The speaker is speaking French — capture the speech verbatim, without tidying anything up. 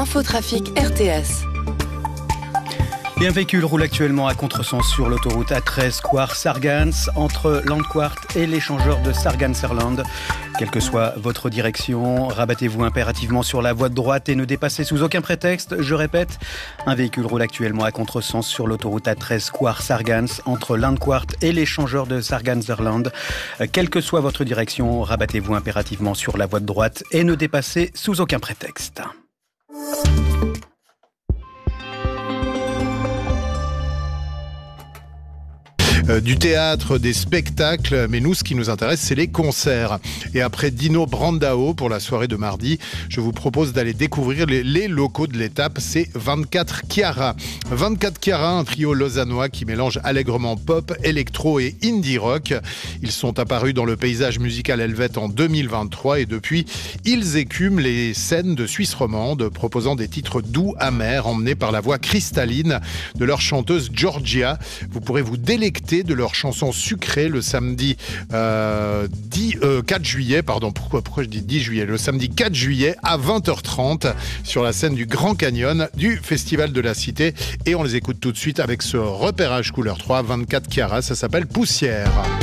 Infotrafic R T S. Et un véhicule roule actuellement à contresens sur l'autoroute A treize Coire-Sargans entre Landquart et l'échangeur de Sargans-Erland. Quelle que soit votre direction, rabattez-vous impérativement sur la voie de droite et ne dépassez sous aucun prétexte. Je répète, un véhicule roule actuellement à contresens sur l'autoroute A treize Coire-Sargans entre Landquart et l'échangeur de Sargans-Erland. Quelle que soit votre direction, rabattez-vous impérativement sur la voie de droite et ne dépassez sous aucun prétexte. Euh, du théâtre, des spectacles, mais nous, ce qui nous intéresse, c'est les concerts. Et après Dino Brandao pour la soirée de mardi, je vous propose d'aller découvrir les, les locaux de l'étape, c'est vingt-quatre Chiara. vingt-quatre Chiara, un trio lausannois qui mélange allègrement pop, électro et indie rock. Ils sont apparus dans le paysage musical helvète en deux mille vingt-trois et depuis, ils écument les scènes de Suisse romande, proposant des titres doux, amers, emmenés par la voix cristalline de leur chanteuse Georgia. Vous pourrez vous délecter de leur chanson sucrée le samedi euh, dix, euh, quatre juillet, pardon, pourquoi, pourquoi je dis dix juillet, le samedi quatre juillet à vingt heures trente sur la scène du Grand Canyon du Festival de la Cité. Et on les écoute tout de suite avec ce repérage couleur trois, vingt-quatre Chiara, ça s'appelle Poussière.